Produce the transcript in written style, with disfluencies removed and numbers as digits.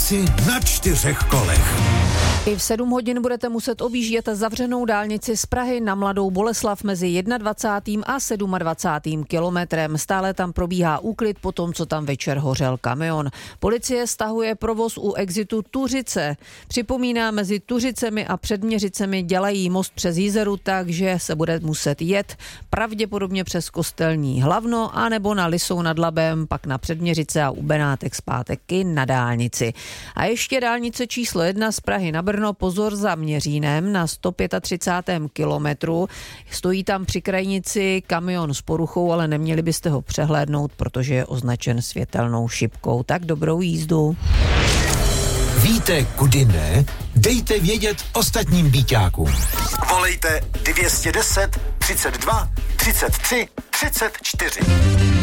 dálnici na 4 kolech. I v 7 hodin budete muset objíždět zavřenou dálnici z Prahy na Mladou Boleslav mezi 21. a 27. kilometrem. Stále tam probíhá úklid po tom, co tam večer hořel kamion. Policie stahuje provoz u exitu Tuřice. Připomíná, mezi Tuřicemi a Předměřicemi dělají most přes Jizeru, takže se bude muset jet pravděpodobně přes Kostelní Hlavno a nebo na Lisou nad Labem, pak na Předměřice a u Benátek zpátky na dálnici. A ještě dálnice číslo 1 z Prahy na Brno, pozor za Měřínem na 135. kilometru. Stojí tam při krajnici kamion s poruchou, ale neměli byste ho přehlédnout, protože je označen světelnou šipkou. Tak dobrou jízdu. Víte, kudy ne? Dejte vědět ostatním býťákům. Volejte 210 32 33 34.